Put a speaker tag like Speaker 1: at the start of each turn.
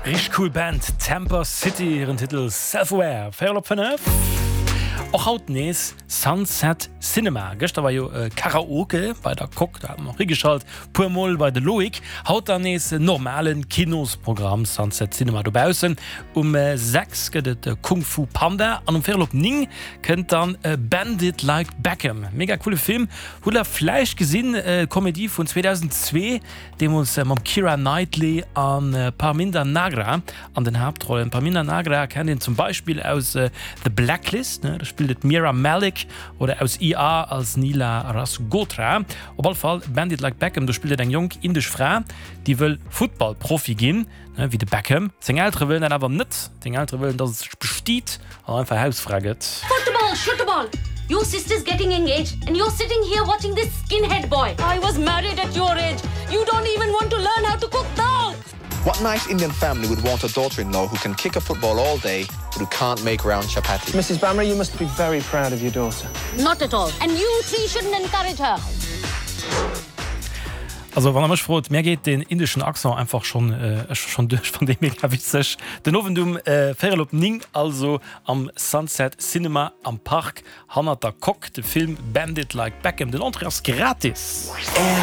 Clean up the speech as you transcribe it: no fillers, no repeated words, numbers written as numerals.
Speaker 1: Richtig cool Band Tampa City, ihren Titel Self-Aware. Fair op 5. Auch haut nees Sunset Cinema. Gestern war jo Karaoke bei der Cock, da haben wir reingeschaltet, pur Moll bei der Loik. Haut dann nees normalen Kinosprogramm Sunset Cinema dobausen. 6 geht Kung Fu Panda. Und Fair op 9 könnt dann Bandit Like Beckham. Mega coole Film. Huller Fleisch gesehen, Komödie von 2002, dem uns mit Keira Knightley an Parminder Nagra an den Hauptrollen. Parminder Nagra kennt ihn zum Beispiel aus The Blacklist, ne? Da spielt Mira Malik, oder aus IA als Nila Rasgotra. Auf jeden Fall Bandit Like Beckham, da spielt ein jung indisch Frau, die will Football-Profi gehen, ne, wie der Beckham. Seine Eltern wollen aber nicht. Die Eltern wollen, dass es besteht, und einfach Hausfragt.
Speaker 2: Football, shoot the ball. Your sister's getting engaged and you're sitting here watching this skinhead boy. I was married at your age. You don't even want to learn how to cook dal.
Speaker 3: What nice Indian family would want a daughter-in-law who can kick a football all day, but who can't make round chapati?
Speaker 4: Mrs. Bamra, you must be very proud of your daughter.
Speaker 2: Not at all. And you three shouldn't encourage her.
Speaker 1: Also wann mich freut, mir geht den indischen Akzent einfach schon durch, von dem ich witzig. Den Ovendum Ferrelop Ning, also am Sunset Cinema am Park, Hanna der Cock, der Film Bandit Like Beckham, den Andreas gratis.